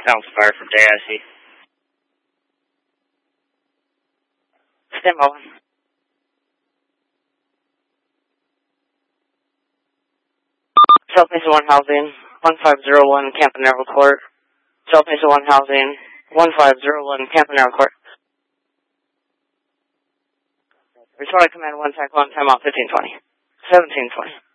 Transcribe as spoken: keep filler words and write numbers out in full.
Sounds fire from J I C. Stand by one. South Mesa one housing, one five zero one Campanile Court. South Mesa one housing, one five zero one Campanile Court. Respond to command one, tack one, time off fifteen twenty. seventeen twenty.